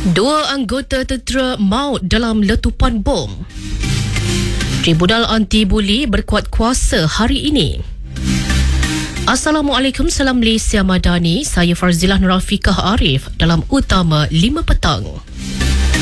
Dua anggota tentera maut dalam letupan bom. Tribunal Anti-Buli berkuat kuasa hari ini. Assalamualaikum, salam Malaysia Madani. Saya Farzilah Nurafikah Arif dalam Utama 5 Petang.